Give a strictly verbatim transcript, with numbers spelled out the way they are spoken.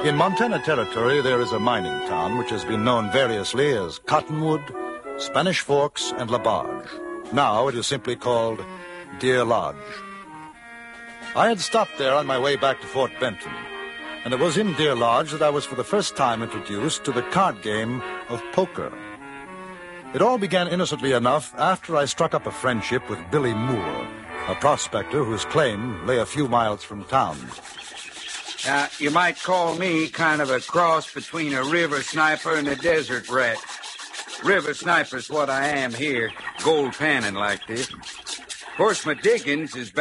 In Montana Territory, there is a mining town which has been known variously as Cottonwood, Spanish Forks, and La Barge. Now it is simply called Deer Lodge. I had stopped there on my way back to Fort Benton, and it was in Deer Lodge that I was for the first time introduced to the card game of poker. It all began innocently enough after I struck up a friendship with Billy Moore, a prospector whose claim lay a few miles from town. Uh, you might call me kind of a cross between a river sniper and a desert rat. River sniper's what I am here, gold panning like this. Of course, my diggings is